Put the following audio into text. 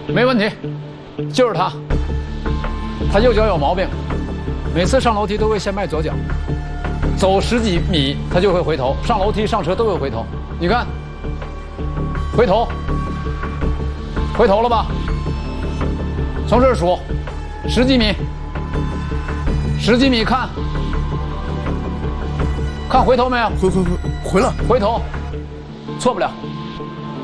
没问题，就是他。他右脚有毛病，每次上楼梯都会先迈左脚，走10几米他就会回头，上楼梯上车都会回头。你看，回头，回头了吧？从这儿数，10几米，10几米，看回头没有？ 回了， 回头，错不了。